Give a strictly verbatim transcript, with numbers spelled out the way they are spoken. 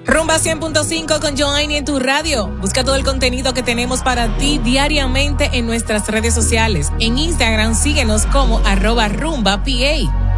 Rumba cien punto cinco con Joanny en tu radio. Busca todo el contenido que tenemos para ti diariamente en nuestras redes sociales. En Instagram síguenos como arroba rumba P A.